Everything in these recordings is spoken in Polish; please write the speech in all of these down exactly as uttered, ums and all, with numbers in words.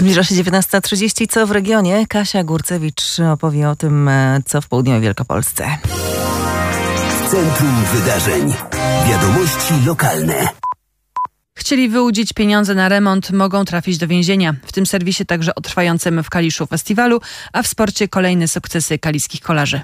Zbliża się dziewiętnasta trzydzieści. Co w regionie? Kasia Górcewicz opowie o tym, co w południowej Wielkopolsce. W centrum wydarzeń. Wiadomości lokalne. Chcieli wyłudzić pieniądze na remont, mogą trafić do więzienia. W tym serwisie także o trwającym w Kaliszu festiwalu, a w sporcie kolejne sukcesy kaliskich kolarzy.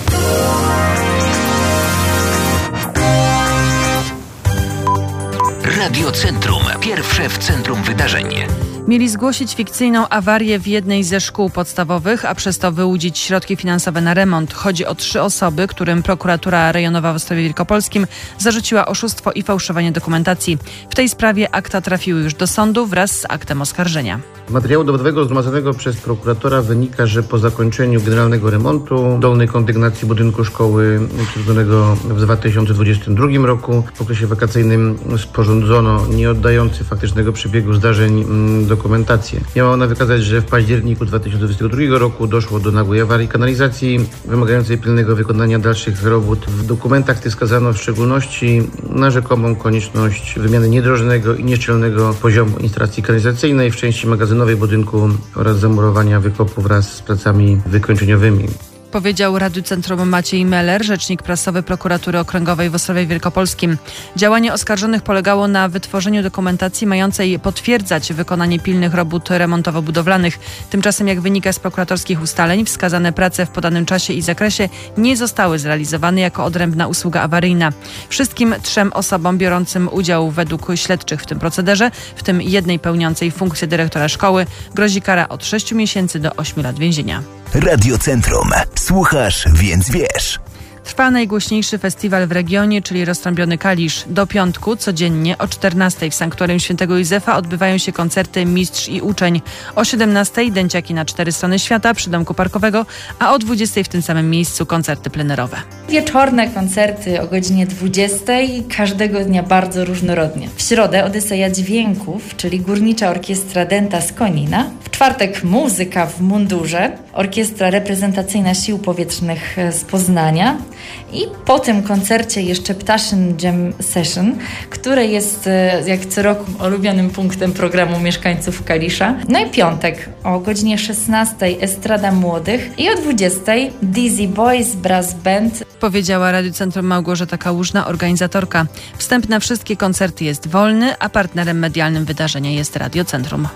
Radio Centrum. Pierwsze w centrum wydarzeń. Mieli zgłosić fikcyjną awarię w jednej ze szkół podstawowych, a przez to wyłudzić środki finansowe na remont. Chodzi o trzy osoby, którym prokuratura rejonowa w Ostrowie Wielkopolskim zarzuciła oszustwo i fałszowanie dokumentacji. W tej sprawie akta trafiły już do sądu wraz z aktem oskarżenia. Z materiału dowodowego zgromadzonego przez prokuratora wynika, że po zakończeniu generalnego remontu dolnej kondygnacji budynku szkoły przeprowadzonego w dwa tysiące dwudziestym drugim roku w okresie wakacyjnym sporządzono nieoddający faktycznego przebiegu zdarzeń dokumentację. Miała ona wykazać, że w październiku dwa tysiące dwudziestego drugiego roku doszło do nagłej awarii kanalizacji wymagającej pilnego wykonania dalszych robót. W dokumentach tych wskazano w szczególności na rzekomą konieczność wymiany niedrożnego i nieszczelnego poziomu instalacji kanalizacyjnej w części magazynowej budynku oraz zamurowania wykopu wraz z pracami wykończeniowymi. Powiedział Radiu Centrum Maciej Meller, rzecznik prasowy Prokuratury Okręgowej w Ostrowie Wielkopolskim. Działanie oskarżonych polegało na wytworzeniu dokumentacji mającej potwierdzać wykonanie pilnych robót remontowo-budowlanych. Tymczasem, jak wynika z prokuratorskich ustaleń, wskazane prace w podanym czasie i zakresie nie zostały zrealizowane jako odrębna usługa awaryjna. Wszystkim trzem osobom biorącym udział według śledczych w tym procederze, w tym jednej pełniącej funkcję dyrektora szkoły, grozi kara od sześciu miesięcy do ośmiu lat więzienia. Radio Centrum. Słuchasz, więc wiesz. Trwa najgłośniejszy festiwal w regionie, czyli Roztrąbiony Kalisz. Do piątku codziennie o czternastej w Sanktuarium Świętego Józefa odbywają się koncerty Mistrz i Uczeń. O siedemnastej dęciaki na cztery strony świata przy Domku Parkowego, a o dwudziestej w tym samym miejscu koncerty plenerowe. Wieczorne koncerty o godzinie dwudziestej, każdego dnia bardzo różnorodnie. W środę Odyseja Dźwięków, czyli Górnicza Orkiestra Dęta z Konina. W czwartek muzyka w mundurze, Orkiestra Reprezentacyjna Sił Powietrznych z Poznania. I po tym koncercie jeszcze Ptaszyn Jam Session, które jest jak co roku ulubionym punktem programu mieszkańców Kalisza. No i piątek o godzinie szesnastej Estrada Młodych i o dwudziestej Dizzy Boys Brass Band. Powiedziała Radiu Centrum Małgorzata Kałużna, organizatorka. Wstęp na wszystkie koncerty jest wolny, a partnerem medialnym wydarzenia jest Radio Centrum.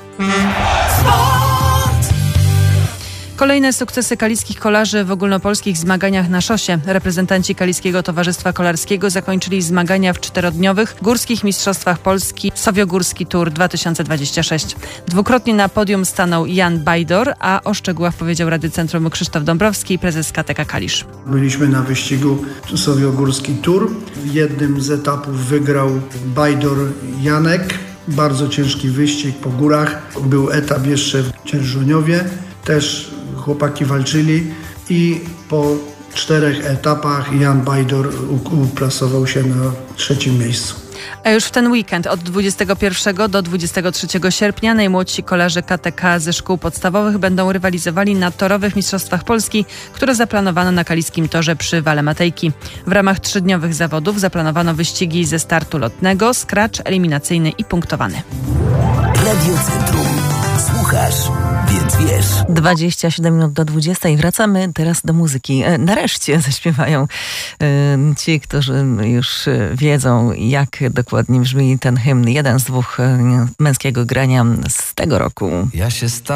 Kolejne sukcesy kaliskich kolarzy w ogólnopolskich zmaganiach na szosie. Reprezentanci Kaliskiego Towarzystwa Kolarskiego zakończyli zmagania w czterodniowych Górskich Mistrzostwach Polski Sowiogórski Tour dwa tysiące dwudziesty szósty. Dwukrotnie na podium stanął Jan Bajdor, a o szczegółach powiedział Rady Centrum Krzysztof Dąbrowski, prezes K T K Kalisz. Byliśmy na wyścigu Sowiogórski Tour. W jednym z etapów wygrał Bajdor Janek. Bardzo ciężki wyścig po górach. Był etap jeszcze w Dzierżoniowie. Też chłopaki walczyli i po czterech etapach Jan Bajdor uplasował się na trzecim miejscu. A już w ten weekend od dwudziestego pierwszego do dwudziestego trzeciego sierpnia najmłodsi kolarze K T K ze szkół podstawowych będą rywalizowali na torowych Mistrzostwach Polski, które zaplanowano na kaliskim torze przy Wale Matejki. W ramach trzydniowych zawodów zaplanowano wyścigi ze startu lotnego, scratch, eliminacyjny i punktowany. Radio Centrum. Słuchasz, więc wiesz. dwadzieścia siedem minut do dwudziestej. Wracamy teraz do muzyki. Nareszcie zaśpiewają ci, którzy już wiedzą, jak dokładnie brzmi ten hymn. Jeden z dwóch męskiego grania z tego roku. Ja się